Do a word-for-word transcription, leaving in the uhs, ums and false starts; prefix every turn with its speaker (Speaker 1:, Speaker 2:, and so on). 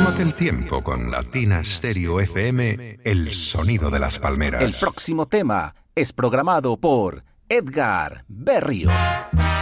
Speaker 1: Tómate el tiempo con Latina Stereo F M, el sonido de las palmeras.
Speaker 2: El próximo tema es programado por Edgar Berrío.